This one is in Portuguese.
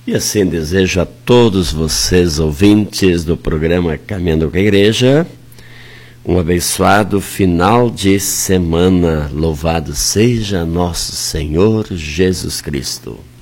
E assim desejo a todos vocês, ouvintes do programa Caminhando com a Igreja, um abençoado final de semana. Louvado seja nosso Senhor Jesus Cristo.